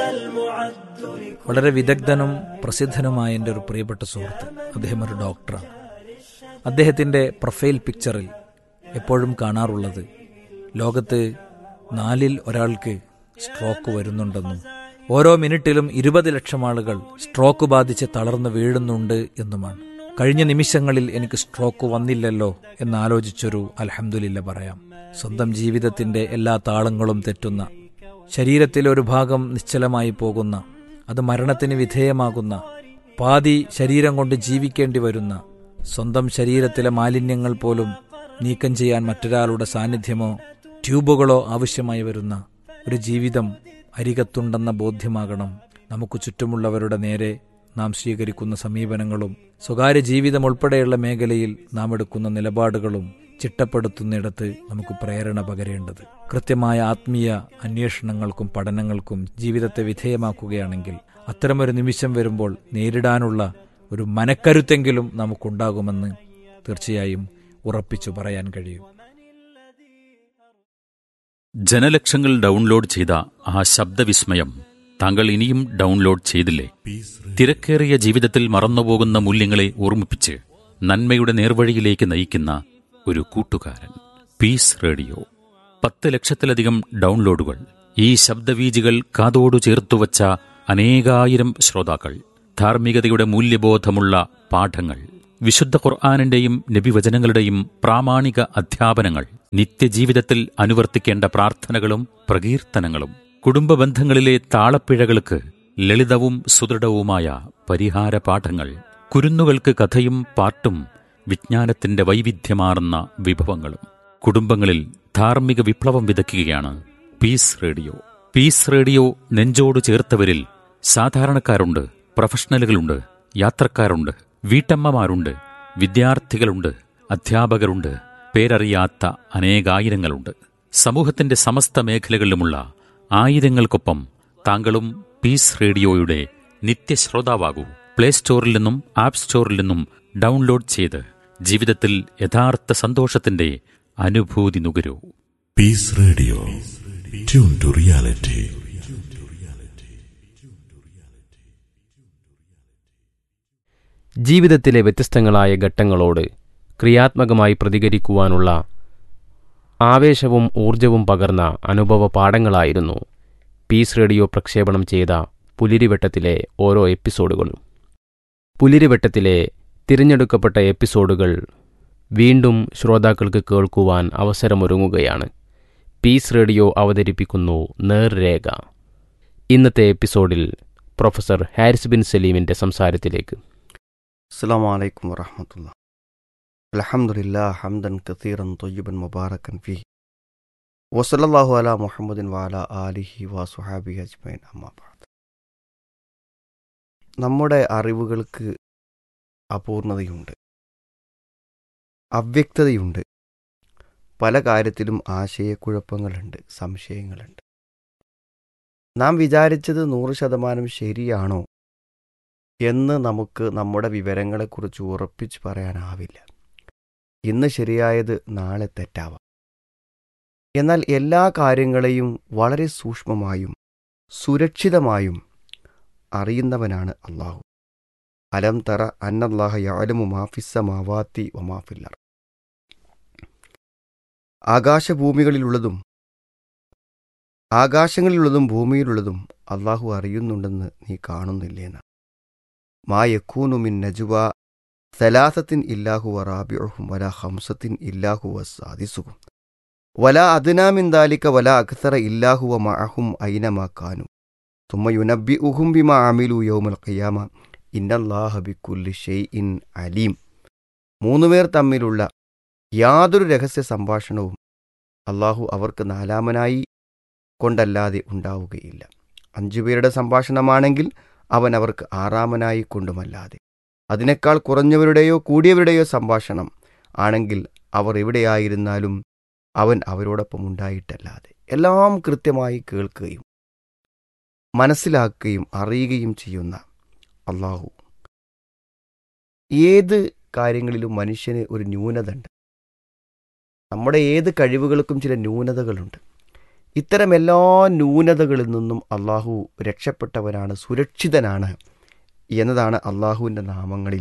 വളരെ വിദഗ്ധനും പ്രസിദ്ധനുമായ എൻ്റെ ഒരു പ്രിയപ്പെട്ട സുഹൃത്ത്, അദ്ദേഹം ഒരു ഡോക്ടറാണ്. അദ്ദേഹത്തിൻ്റെ പ്രൊഫൈൽ പിക്ചറിൽ എപ്പോഴും കാണാറുള്ളത് ലോകത്ത് 4 ഒരാൾക്ക് സ്ട്രോക്ക് വരുന്നുണ്ടെന്നും ഓരോ മിനിറ്റിലും 20 ലക്ഷം ആളുകൾ സ്ട്രോക്ക് ബാധിച്ച് തളർന്നു വീഴുന്നുണ്ട് എന്നുമാണ്. കഴിഞ്ഞ നിമിഷങ്ങളിൽ എനിക്ക് സ്ട്രോക്ക് വന്നില്ലല്ലോ എന്നാലോചിച്ചൊരു അൽഹംദുലില്ല പറയാം. സ്വന്തം ജീവിതത്തിന്റെ എല്ലാ താളങ്ങളും തെറ്റുന്ന, ശരീരത്തിലെ ഒരു ഭാഗം നിശ്ചലമായി പോകുന്ന, അത് മരണത്തിന് വിധേയമാകുന്ന, പാതി ശരീരം കൊണ്ട് ജീവിക്കേണ്ടി വരുന്ന, സ്വന്തം ശരീരത്തിലെ മാലിന്യങ്ങൾ പോലും നീക്കം ചെയ്യാൻ മറ്റൊരാളുടെ സാന്നിധ്യമോ ട്യൂബുകളോ ആവശ്യമായി വരുന്ന ഒരു ജീവിതം അരികത്തുണ്ടെന്ന ബോധ്യമാകണം നമുക്ക് ചുറ്റുമുള്ളവരുടെ നേരെ നാം സ്വീകരിക്കുന്ന സമീപനങ്ങളും സ്വകാര്യ ജീവിതം ഉൾപ്പെടെയുള്ള മേഖലയിൽ നാം എടുക്കുന്ന നിലപാടുകളും ചിട്ടപ്പെടുത്തുന്നിടത്ത് നമുക്ക് പ്രേരണ പകരേണ്ടത്. കൃത്യമായ ആത്മീയ അന്വേഷണങ്ങൾക്കും പഠനങ്ങൾക്കും ജീവിതത്തെ വിധേയമാക്കുകയാണെങ്കിൽ അത്തരമൊരു നിമിഷം വരുമ്പോൾ നേരിടാനുള്ള ഒരു മനക്കരുത്തെങ്കിലും നമുക്കുണ്ടാകുമെന്ന് തീർച്ചയായും ഉറപ്പിച്ചു പറയാൻ കഴിയും. ജനലക്ഷങ്ങൾ ഡൗൺലോഡ് ചെയ്ത ആ ശബ്ദവിസ്മയം താങ്കൾ ഇനിയും ഡൗൺലോഡ് ചെയ്തില്ലേ? തിരക്കേറിയ ജീവിതത്തിൽ മറന്നുപോകുന്ന മൂല്യങ്ങളെ ഓർമ്മിപ്പിച്ച് നന്മയുടെ നേർവഴിയിലേക്ക് നയിക്കുന്ന ഒരു കൂട്ടുകാരൻ. Piece radio. 10 ലക്ഷത്തിലധികം ഡൗൺലോഡുകൾ. ഈ ശബ്ദവീജികൾ കാതോടു ചേർത്തുവച്ച അനേകായിരം ശ്രോതാക്കൾ. ധാർമ്മികതയുടെ മൂല്യബോധമുള്ള പാഠങ്ങൾ, വിശുദ്ധ ഖുർആനിന്റെയും നബിവചനങ്ങളുടെയും പ്രാമാണിക അധ്യാപനങ്ങൾ, നിത്യജീവിതത്തിൽ അനുവർത്തിക്കേണ്ട പ്രാർത്ഥനകളും പ്രകീർത്തനങ്ങളും, കുടുംബ ബന്ധങ്ങളിലെ താളപ്പിഴകൾക്ക് ലളിതവും സുദൃഢവുമായ പരിഹാര പാഠങ്ങൾ, കുരുന്നുകൾക്ക് കഥയും പാട്ടും വിജ്ഞാനത്തിന്റെ വൈവിധ്യമാർന്ന വിഭവങ്ങളും. കുടുംബങ്ങളിൽ ധാർമ്മിക വിപ്ലവം വിതയ്ക്കുകയാണ് പീസ് റേഡിയോ. പീസ് റേഡിയോ നെഞ്ചോട് ചേർത്തവരിൽ സാധാരണക്കാരുണ്ട്, പ്രൊഫഷണലുകളുണ്ട്, യാത്രക്കാരുണ്ട്, വീട്ടമ്മമാരുണ്ട്, വിദ്യാർത്ഥികളുണ്ട്, അധ്യാപകരുണ്ട്, പേരറിയാത്ത അനേകായിരങ്ങളുണ്ട്. സമൂഹത്തിന്റെ സമസ്ത മേഖലകളിലുമുള്ള ആയിരങ്ങൾക്കൊപ്പം താങ്കളും പീസ് റേഡിയോയുടെ നിത്യശ്രോതാവാകൂ. പ്ലേ സ്റ്റോറിൽ നിന്നും ആപ്പ് സ്റ്റോറിൽ നിന്നും ഡൗൺലോഡ് ചെയ്ത് ജീവിതത്തിൽ യഥാർത്ഥ സന്തോഷത്തിന്റെ അനുഭൂതി നുകരൂ. Piece radio, tune to reality. ജീവിതത്തിലെ വ്യത്യസ്തങ്ങളായ ഘട്ടങ്ങളോട് ക്രിയാത്മകമായി പ്രതികരിക്കുവാനുള്ള ആവേശവും ഊർജവും പകർന്ന അനുഭവ പാഠങ്ങളായിരുന്നു പീസ് റേഡിയോ പ്രക്ഷേപണം ചെയ്ത പുലിരിവട്ടത്തിലെ ഓരോ എപ്പിസോഡുകളും. പുലിരിവട്ടത്തിലെ തിരഞ്ഞെടുക്കപ്പെട്ട എപ്പിസോഡുകൾ വീണ്ടും ശ്രോതാക്കൾക്ക് കേൾക്കുവാൻ അവസരമൊരുങ്ങുകയാണ്. പീസ് റേഡിയോ അവതരിപ്പിക്കുന്നു നേർരേഖ. ഇന്നത്തെ എപ്പിസോഡിൽ പ്രൊഫസർ ഹാരിസ് ബിൻ സലീമിൻ്റെ സംസാരത്തിലേക്ക്. അസ്സലാമു അലൈക്കും വറഹ്മത്തുള്ളാഹി. അൽഹംദുലില്ലാഹി ഹംദൻ കസീറൻ ത്വയ്യിബൻ മുബാറകൻ ഫീഹി വസല്ലല്ലാഹു അലാ മുഹമ്മദിൻ വഅലാ ആലിഹി വസ്വഹാബിഹി അജ്മഈൻ. അമ്മാ ബഅദ്. നമ്മുടെ അറിവുകൾക്ക് അപൂർണതയുണ്ട്, അവ്യക്തതയുണ്ട്, പല കാര്യത്തിലും ആശയക്കുഴപ്പങ്ങളുണ്ട്, സംശയങ്ങളുണ്ട്. നാം വിചാരിച്ചത് 100% ശരിയാണോ എന്ന് നമുക്ക് നമ്മുടെ വിവരങ്ങളെക്കുറിച്ച് ഉറപ്പിച്ച് പറയാനാവില്ല. ഇന്ന് ശരിയായത് നാളെ തെറ്റാവാം. എന്നാൽ എല്ലാ കാര്യങ്ങളെയും വളരെ സൂക്ഷ്മമായും സുരക്ഷിതമായും അറിയുന്നവനാണ് അല്ലാഹു. അലം തറ അന്നല്ലാഹ യഅലമു മാ ഫിസ്സമാവാതി വമാ ഫിൽ അർദ്. ആകാശങ്ങളിലുള്ളതും ഭൂമിയിലുള്ളതും അല്ലാഹു അറിയുന്നുണ്ടെന്ന് നീ കാണുന്നില്ലേന്ന്. മാ യകൂനു മിൻ നജ്വാ സലാസത്തിൻ ഇല്ലാഹു വറാബിഉഹും വലാ ഖംസത്തിൻ ഇല്ലാഹു വസാദിസുഹും വലാ അദ്നാ മിൻ ദാലിക വലാ അക്സറ ഇല്ലാഹു വമഅഹും ഐനമാ കാനു തുമ്മ യുനബ്ബിഉഹും ബിമാ അമിലു യൗമൽ ഖിയാമ ഇന്നല്ലാഹ ബിക്കുല്ലി ഷൈഇൻ അലീം. 3 പേർ തമ്മിലുള്ള യാതൊരു രഹസ്യ സംഭാഷണവും അല്ലാഹു അവർക്ക് 4മനായി കൊണ്ടല്ലാതെ ഉണ്ടാവുകയില്ല. 5 പേരുടെ സംഭാഷണമാണെങ്കിൽ അവൻ അവർക്ക് 6മനായി കൊണ്ടുമല്ലാതെ. അതിനേക്കാൾ കുറഞ്ഞവരുടെയോ കൂടിയവരുടെയോ സംഭാഷണം ആണെങ്കിൽ അവർ എവിടെയായിരുന്നാലും അവൻ അവരോടൊപ്പം ഉണ്ടായിട്ടല്ലാതെ. എല്ലാം കൃത്യമായി കേൾക്കുകയും മനസ്സിലാക്കുകയും അറിയുകയും ചെയ്യുന്ന അല്ലാഹു. ഏത് കാര്യങ്ങളിലും മനുഷ്യന് ഒരു ന്യൂനത ഉണ്ട്. നമ്മുടെ ഏത് കഴിവുകൾക്കും ചില ന്യൂനതകളുണ്ട്. ഇത്തരം എല്ലാ ന്യൂനതകളിൽ നിന്നും അള്ളാഹു രക്ഷപ്പെട്ടവനാണ്, സുരക്ഷിതനാണ് എന്നതാണ് അള്ളാഹുവിൻ്റെ നാമങ്ങളിൽ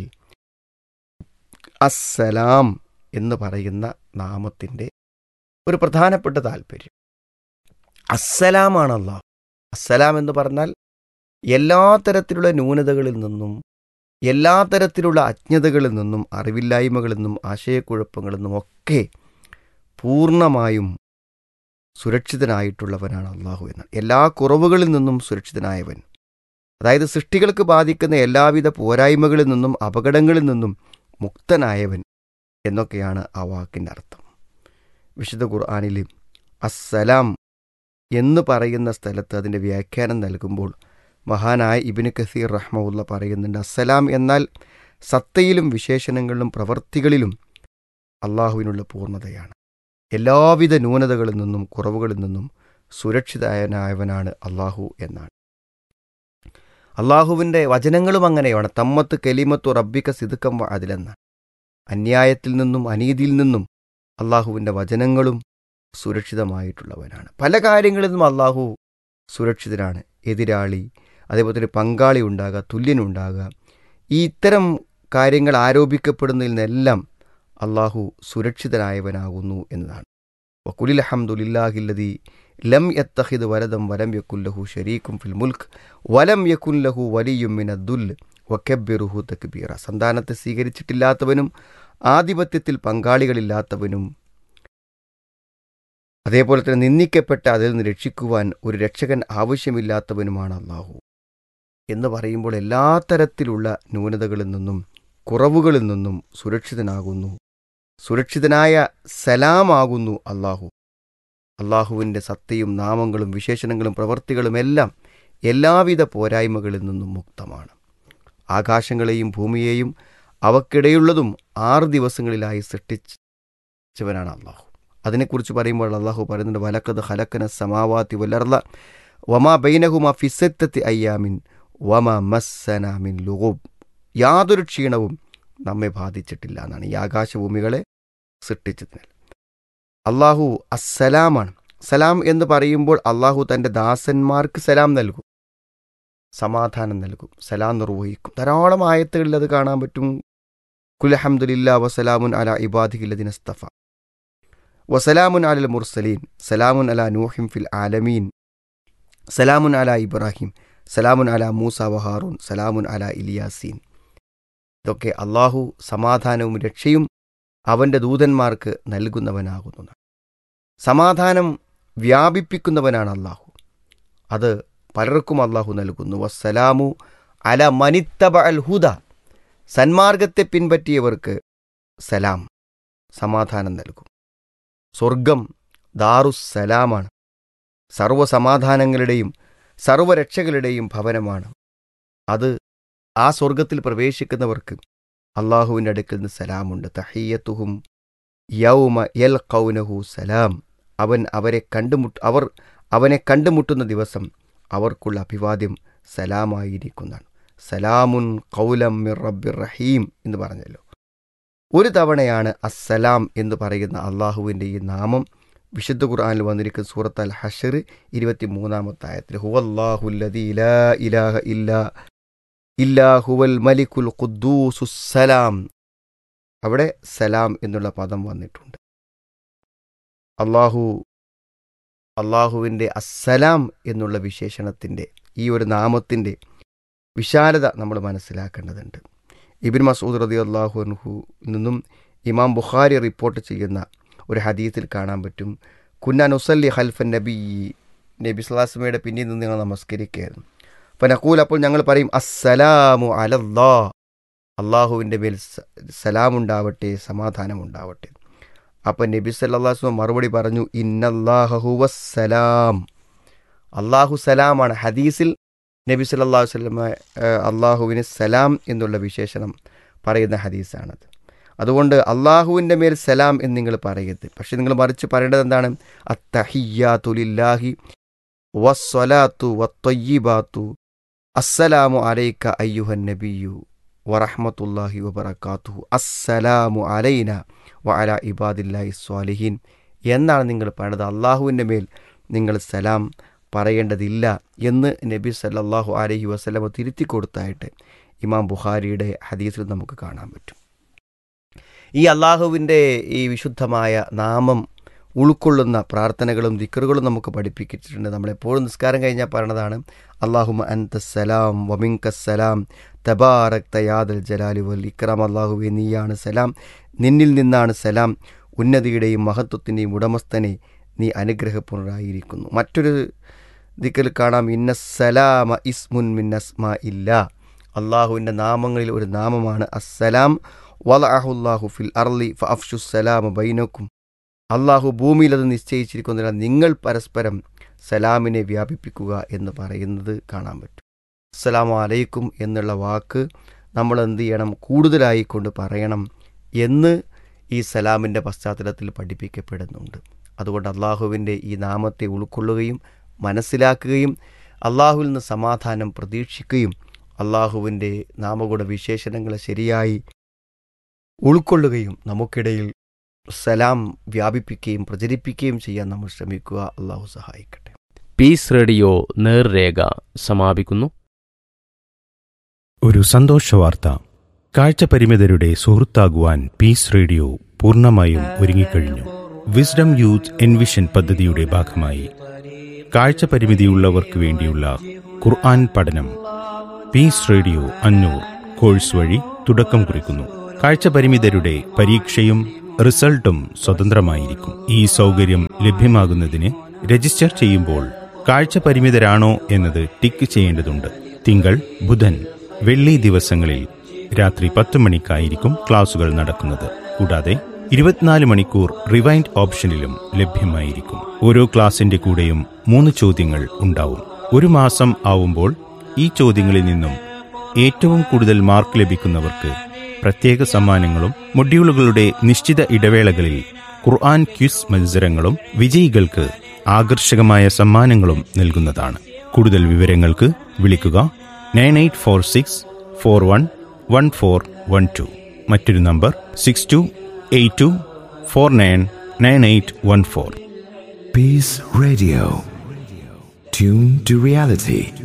അസ്സലാം എന്ന് പറയുന്ന നാമത്തിൻ്റെ ഒരു പ്രധാനപ്പെട്ട താല്പര്യം. അസ്സലാമാണ് അള്ളാഹു. അസ്സലാം എന്ന് പറഞ്ഞാൽ എല്ലാ തരത്തിലുള്ള ന്യൂനതകളിൽ നിന്നും, എല്ലാ തരത്തിലുള്ള അജ്ഞതകളിൽ നിന്നും, അറിവില്ലായ്മകളിൽ നിന്നും, ആശയക്കുഴപ്പങ്ങളിൽ നിന്നും ഒക്കെ പൂർണ്ണമായും സുരക്ഷിതനായിട്ടുള്ളവനാണ് അള്ളാഹു എന്നാണ്. എല്ലാ കുറവുകളിൽ നിന്നും സുരക്ഷിതനായവൻ, അതായത് സൃഷ്ടികൾക്ക് ബാധിക്കുന്ന എല്ലാവിധ പോരായ്മകളിൽ നിന്നും അപകടങ്ങളിൽ നിന്നും മുക്തനായവൻ എന്നൊക്കെയാണ് ആ വാക്കിൻ്റെ അർത്ഥം. വിശുദ്ധ ഖുർആനിൽ അസ്സലാം എന്ന് പറയുന്ന സ്ഥലത്ത് അതിൻ്റെ വ്യാഖ്യാനം നൽകുമ്പോൾ മഹാനായ ഇബ്നു കസീർ റഹ്മഹുല്ല പറയുന്നുണ്ട്, അസ്സലാം എന്നാൽ സത്തയിലും വിശേഷണങ്ങളിലും പ്രവൃത്തികളിലും അള്ളാഹുവിനുള്ള പൂർണ്ണതയാണ്. എല്ലാവിധ ന്യൂനതകളിൽ നിന്നും കുറവുകളിൽ നിന്നും സുരക്ഷിതനായവനാണ് അള്ളാഹു എന്നാണ്. അള്ളാഹുവിൻ്റെ വചനങ്ങളും അങ്ങനെയാണ്. തമ്മത്ത് കലിമത്തു റബ്ബിക സിദ്കം വ അദിലെന്നാണ്. അന്യായത്തിൽ നിന്നും അനീതിയിൽ നിന്നും അള്ളാഹുവിൻ്റെ വചനങ്ങളും സുരക്ഷിതമായിട്ടുള്ളവനാണ്. പല കാര്യങ്ങളിൽ നിന്നും അള്ളാഹു സുരക്ഷിതനാണ്. എതിരാളി, അതേപോലെ തന്നെ പങ്കാളി ഉണ്ടാകുക, തുല്യനുണ്ടാകുക, ഈ ഇത്തരം കാര്യങ്ങൾ ആരോപിക്കപ്പെടുന്നതിൽ നിന്നെല്ലാം അള്ളാഹു സുരക്ഷിതനായവനാകുന്നു എന്നതാണ്. വഖുലിൽ ഹംദുലില്ലാഹില്ലദീ ലം യത്തഖിദ് വലദം വലം യകുൻ ലഹു ശരീകുൻ ഫിൽ മുൽക്ക് വലം യകുൻ ലഹു വലിയ്യുൻ മിനദ്ദുൽ വകബ്ബിറുഹു തക്ബീറ. സന്താനത്തെ സ്വീകരിച്ചിട്ടില്ലാത്തവനും ആധിപത്യത്തിൽ പങ്കാളികളില്ലാത്തവനും അതേപോലെ തന്നെ നിന്ദിക്കപ്പെട്ട അതിൽ നിന്ന് രക്ഷിക്കുവാൻ ഒരു രക്ഷകൻ ആവശ്യമില്ലാത്തവനുമാണ് അള്ളാഹു എന്ന് പറയുമ്പോൾ എല്ലാ തരത്തിലുള്ള ന്യൂനതകളിൽ നിന്നും കുറവുകളിൽ നിന്നും സുരക്ഷിതനാകുന്നു. സുരക്ഷിതനായ സലാമാകുന്നു അള്ളാഹു. അള്ളാഹുവിൻ്റെ സത്തയും നാമങ്ങളും വിശേഷണങ്ങളും പ്രവൃത്തികളും എല്ലാം എല്ലാവിധ പോരായ്മകളിൽ നിന്നും മുക്തമാണ്. ആകാശങ്ങളെയും ഭൂമിയെയും അവക്കിടയുള്ളതും 6 ദിവസങ്ങളിലായി സൃഷ്ടിച്ചവനാണ് അള്ളാഹു. അതിനെക്കുറിച്ച് പറയുമ്പോൾ അള്ളാഹു പറയുന്നുണ്ട്, വലഖദ് ഖലഖന സമാവാതി വൽഅർള വമാ ബൈനഹുമാ ഫി സിത്തത്തി അയ്യാമിൻ വമാ മസ്സനാ മിൻ ലുഗൂബ്. യാതൊരു ക്ഷീണവും നമ്മെ ബാധിച്ചിട്ടില്ല എന്നാണ് ഈ ആകാശഭൂമികളെ സൃഷ്ടിച്ചതിനാൽ. അള്ളാഹു അസ്സലാമാണ്. സലാം എന്ന് പറയുമ്പോൾ അള്ളാഹു തൻ്റെ ദാസന്മാർക്ക് സലാം നൽകും, സമാധാനം നൽകും, സലാം നിർവഹിക്കും. ധാരാളം ആയത്തുകളിൽ അത് കാണാൻ പറ്റും. ഖുൽ ഹംദുലില്ലാ വസലാമുൻ അലാ ഇബാദിഹില്ലദീന ഇസ്തഫ വസലാമുൻ അലൽ മുർസലീൻ സലാമുൻ അലാ നൂഹിൻ ഫിൽ ആലമീൻ സലാമുൻ അലാ ഇബ്രാഹിം സലാമുൻ അലാ മൂസ വഹാറൂൻ സലാമുൻ അലാ ഇലിയാസീൻ. ഇതൊക്കെ അള്ളാഹു സമാധാനവും രക്ഷയും അവൻ്റെ ദൂതന്മാർക്ക് നൽകുന്നവനാകുന്നു. സമാധാനം വ്യാപിപ്പിക്കുന്നവനാണ് അള്ളാഹു. അത് പലർക്കും അള്ളാഹു നൽകുന്നു. വസ്സലാമു അല മനിത്തബ അൽ ഹുദ. സന്മാർഗത്തെ പിൻപറ്റിയവർക്ക് സലാം, സമാധാനം നൽകും. സ്വർഗം ദാറുസ്സലാമാണ്. സർവ്വസമാധാനങ്ങളുടെയും സർവ്വരക്ഷകളുടെയും ഭവനമാണ്. അത് ആ സ്വർഗത്തിൽ പ്രവേശിക്കുന്നവർക്ക് അള്ളാഹുവിൻ്റെ അടുക്കൽ നിന്ന് സലാമുണ്ട്. തഹിയ്യത്തുഹും യൗമ യൽഖൗനഹു സലാം. അവർ അവനെ കണ്ടുമുട്ടുന്ന ദിവസം അവർക്കുള്ള അഭിവാദ്യം സലാമായിരിക്കുന്നതാണ്. സലാമുൻ ഖൗലം മിർ റബ്ബിർ റഹീം എന്ന് പറഞ്ഞല്ലോ. ഒരു തവണയാണ് അസ്സലാം എന്ന് പറയുന്ന അള്ളാഹുവിൻ്റെ ഈ നാമം വിശുദ്ധ ഖുർആനിൽ വന്നിരിക്കുന്ന സൂറത്ത് അൽ ഹശ്ർ 23-ാമത്തെ ആയത്തിൽ ഹുവല്ലാഹുല്ലദീ ലാ ഇലാഹ ഇല്ലാ ഹുവൽ മലിക്കുൽ ഖുദ്ദൂസുസ് സലാം. അവിടെ സലാം എന്നുള്ള പദം വന്നിട്ടുണ്ട്. അള്ളാഹുവിൻ്റെ അസ്സലാം എന്നുള്ള വിശേഷണത്തിൻ്റെ ഈ ഒരു നാമത്തിൻ്റെ വിശാലത നമ്മൾ മനസ്സിലാക്കേണ്ടതുണ്ട്. ഇബ്നു മസ്ഊദ് റളിയല്ലാഹു അൻഹു നിന്നും ഇമാം ബുഖാരി റിപ്പോർട്ട് ചെയ്യുന്ന ഒരു ഹദീസിൽ കാണാൻ പറ്റും, കുന്നാ നുസല്ലി ഖൽഫൻ നബി സ്വല്ലല്ലാഹു അലൈഹി വസല്ലമയുടെ പിന്നിൽ നിന്ന് ഞങ്ങൾ നമസ്കരിക്കുകയായിരുന്നു. ഫനഖൂൽ, അപ്പോൾ ഞങ്ങൾ പറയും അസ്സലാമു അലല്ലാഹ്, അള്ളാഹുവിൻ്റെ മേൽ സലാമുണ്ടാവട്ടെ, സമാധാനമുണ്ടാവട്ടെ. അപ്പം നബി സല്ലല്ലാഹു അലൈഹി വസല്ലം മറുപടി പറഞ്ഞു, ഇന്നല്ലാഹ ഹുവസ്സലാം, അള്ളാഹു സലാമാണ്. ഹദീസിൽ നബി സല്ലല്ലാഹു അലൈഹി വസല്ലം അള്ളാഹുവിന് സലാം എന്നുള്ള വിശേഷണം പറയുന്ന ഹദീസാണത്. അതുകൊണ്ട് അള്ളാഹുവിൻ്റെ മേൽ സലാം എന്ന് നിങ്ങൾ പറയരുത്. പക്ഷെ നിങ്ങൾ മറിച്ച് പറയേണ്ടത് എന്താണ്? അത്തഹിയ്യാതു ലില്ലാഹി വസ്സലാത്തു വത്വയ്യിബാത്തു അസ്സലാമു അലൈക അയ്യുഹൻ നബിയ്യു വറഹ്മത്തുള്ളാഹി വബറകാതുഹു അസ്സലാമു അലൈന വഅലാ ഇബാദില്ലാഹി സ്വാലിഹീൻ എന്നാണ് നിങ്ങൾ പറയേണ്ടത്. അള്ളാഹുവിൻ്റെ മേൽ നിങ്ങൾ സലാം പറയേണ്ടതില്ല എന്ന് നബി സല്ലല്ലാഹു അലൈഹി വസല്ലമ തിരുത്തി കൊടുത്തായിട്ട് ഇമാം ബുഖാരിയുടെ ഹദീസിൽ നമുക്ക് കാണാൻ പറ്റും. ഈ അള്ളാഹുവിൻ്റെ ഈ വിശുദ്ധമായ നാമം ഉൾക്കൊള്ളുന്ന പ്രാർത്ഥനകളും ദിക്റുകളും നമുക്ക് പഠിപ്പിച്ചിട്ടുണ്ട്. നമ്മളെപ്പോഴും നിസ്കാരം കഴിഞ്ഞാൽ പറയണതാണ് അല്ലാഹുമ്മ അൻതസ്സലാം വമിൻകസ്സലാം തബാറക്ത യാദൽ ജലാലി വൽ ഇക്റാം. അല്ലാഹുവേ നീയാണ് സലാം, നിന്നിൽ നിന്നാണ് സലാം, ഉന്നതിയുടെയും മഹത്വത്തിൻ്റെയും ഉടമസ്ഥനെ നീ അനുഗ്രഹപൂർണ്ണരായിരിക്കുന്നു. മറ്റൊരു ദിക്റിൽ കാണാം ഇന്നസ്സലാമ ഇസ്മുൻ മിൻ അസ്മാ ഇല്ലാ. അള്ളാഹുവിൻ്റെ നാമങ്ങളിൽ ഒരു നാമമാണ് അസ്സലാം. വലഅഹുല്ലാഹു ഫിൽ അർളി ഫഅഫ്ഷുസ്സലാമ ബൈനക്കും. അള്ളാഹു ഭൂമിയിൽ അത് നിശ്ചയിച്ചിരിക്കുന്നില്ല, നിങ്ങൾ പരസ്പരം സലാമിനെ വ്യാപിപ്പിക്കുക എന്ന് പറയുന്നത് കാണാൻ പറ്റും. അസ്സലാമു അലൈക്കും എന്നുള്ള വാക്ക് നമ്മൾ എന്ത് ചെയ്യണം, കൂടുതലായി കൊണ്ട് പറയണം എന്ന് ഈ സലാമിൻ്റെ പശ്ചാത്തലത്തിൽ പഠിപ്പിക്കപ്പെടുന്നുണ്ട്. അതുകൊണ്ട് അള്ളാഹുവിൻ്റെ ഈ നാമത്തെ ഉൾക്കൊള്ളുകയും മനസ്സിലാക്കുകയും അള്ളാഹുവിൽ നിന്ന് സമാധാനം പ്രതീക്ഷിക്കുകയും അള്ളാഹുവിൻ്റെ നാമഗുണ വിശേഷണങ്ങളെ ശരിയായി ഉൾക്കൊള്ളുകയും നമുക്കിടയിൽ സലാം വ്യാപിപ്പിക്കുകയും പ്രചരിപ്പിക്കുകയും ചെയ്യാൻ നമ്മൾ ശ്രമിക്കുക. അള്ളാഹു സഹായിക്കട്ടെ. പീസ് റേഡിയോ നേർരേഖ സമാപിക്കുന്നു. ഒരു സന്തോഷവാർത്ത. കാഴ്ചപരിമിതരുടെ സുഹൃത്താകുവാൻ പീസ് റേഡിയോ പൂർണ്ണമായും ഒരുങ്ങിക്കഴിഞ്ഞു. വിസ്ഡം യൂത്ത് എൻവിഷൻ പദ്ധതിയുടെ ഭാഗമായി കാഴ്ചപരിമിതിയുള്ളവർക്ക് വേണ്ടിയുള്ള ഖുർആൻ പഠനം പീസ് റേഡിയോ അന്നൂർ കോഴ്സ് വഴി തുടക്കം കുറിക്കുന്നു. കാഴ്ചപരിമിതരുടെ പരീക്ഷയും റിസൾട്ടും സ്വതന്ത്രമായിരിക്കും. ഈ സൗകര്യം ലഭ്യമാകുന്നതിന് രജിസ്റ്റർ ചെയ്യുമ്പോൾ കാഴ്ചപരിമിതരാണോ എന്നത് ടിക്ക് ചെയ്യേണ്ടതുണ്ട്. തിങ്കൾ, ബുധൻ, വെള്ളി ദിവസങ്ങളിൽ രാത്രി 10 മണിക്കായിരിക്കും ക്ലാസുകൾ നടക്കുന്നത്. കൂടാതെ 24 മണിക്കൂർ റിവൈൻഡ് ഓപ്ഷനിലും ലഭ്യമായിരിക്കും. ഓരോ ക്ലാസിന്റെ കൂടെയും 3 ചോദ്യങ്ങൾ ഉണ്ടാവും. 1 മാസം ആവുമ്പോൾ ഈ ചോദ്യങ്ങളിൽ നിന്നും ഏറ്റവും കൂടുതൽ മാർക്ക് ലഭിക്കുന്നവർക്ക് പ്രത്യേക സമ്മാനങ്ങളും മൊഡ്യൂളുകളുടെ നിശ്ചിത ഇടവേളകളിൽ ഖുർആൻ ക്വിസ് മത്സരങ്ങളും വിജയികൾക്ക് ആകർഷകമായ സമ്മാനങ്ങളും നൽകുന്നതാണ്. കൂടുതൽ വിവരങ്ങൾക്ക് വിളിക്കുക 9846411412. മറ്റൊരു number 6282499814. Peace Radio. Tune to reality.